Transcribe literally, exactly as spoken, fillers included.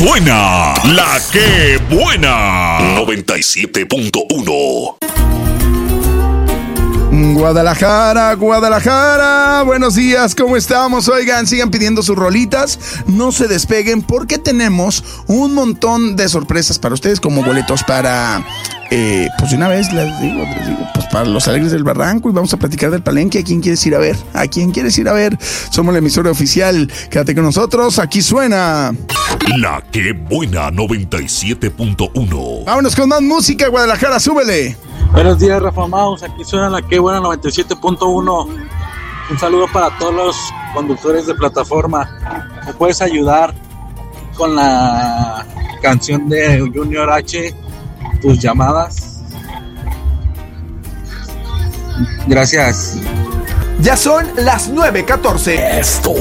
suena la que buena. noventa y siete punto uno. Guadalajara, Guadalajara, buenos días, ¿cómo estamos? Oigan, sigan pidiendo sus rolitas, no se despeguen porque tenemos un montón de sorpresas para ustedes, como boletos para, eh, pues de una vez les digo, les digo, pues para los Alegres del Barranco, y vamos a platicar del Palenque. ¿A quién quieres ir a ver? ¿A quién quieres ir a ver? Somos la emisora oficial, quédate con nosotros, aquí suena La que buena noventa y siete punto uno. Vámonos con más música, Guadalajara, súbele. Buenos días, Rafa Maus, aquí suena la que buena noventa y siete punto uno. Un saludo para todos los conductores de plataforma. ¿Me puedes ayudar con la canción de Junior H, Tus llamadas? Gracias. Ya son las nueve catorce. Esto